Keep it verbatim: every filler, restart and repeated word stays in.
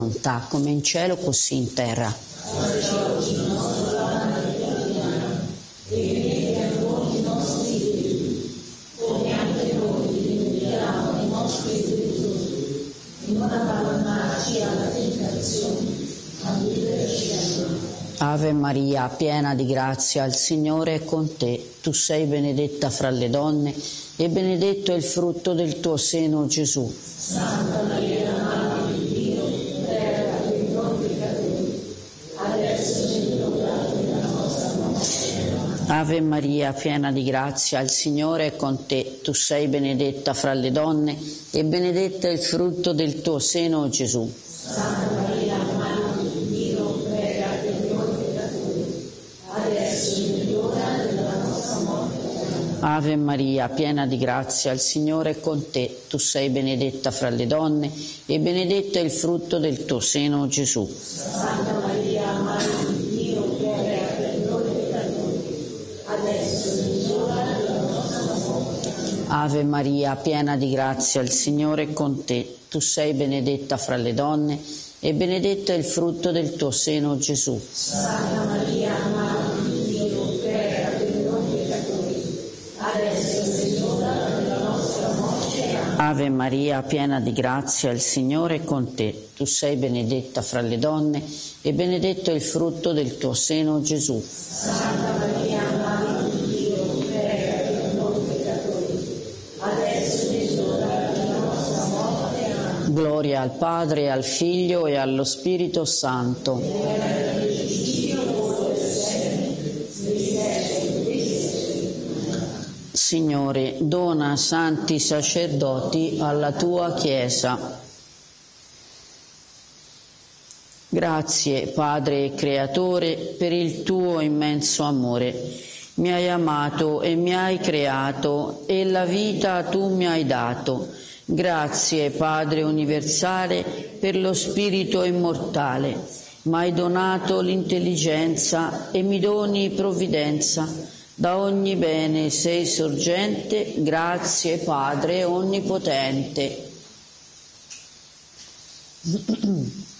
volontà, come in cielo così in terra. Ave Maria, piena di grazia, il Signore è con te. Tu sei benedetta fra le donne e benedetto è il frutto del tuo seno, Gesù. Santa Maria, Madre di Dio, prega per noi peccatori, adesso è l'ora della nostra morte. Ave Maria, piena di grazia, il Signore è con te. Tu sei benedetta fra le donne e benedetto è il frutto del tuo seno, Gesù. Santa Maria, Madre di Dio, prega per noi peccatori, adesso è l'ora della nostra morte. Ave Maria, piena di grazia, il Signore è con te. Tu sei benedetta fra le donne e benedetto è il frutto del tuo seno, Gesù. Santa Maria, Madre di Dio, prega per noi peccatori, adesso è l'ora della nostra morte. Ave Maria, piena di grazia, il Signore è con te. Tu sei benedetta fra le donne e benedetto è il frutto del tuo seno, Gesù. Santa Maria, Madre di Dio, prega per noi peccatori, adesso è l'ora della nostra morte. Ave Maria, piena di grazia, il Signore è con te. Tu sei benedetta fra le donne e benedetto è il frutto del tuo seno, Gesù. Santa Maria, Madre di Dio, prega per noi peccatori, adesso è l'ora della nostra morte. Amen. Gloria al Padre, al Figlio e allo Spirito Santo. Signore, dona santi sacerdoti alla tua Chiesa. Grazie, Padre Creatore, per il tuo immenso amore. Mi hai amato e mi hai creato e la vita tu mi hai dato. Grazie, Padre universale, per lo Spirito immortale. Mi hai donato l'intelligenza e mi doni provvidenza. Da ogni bene sei sorgente, grazie Padre onnipotente.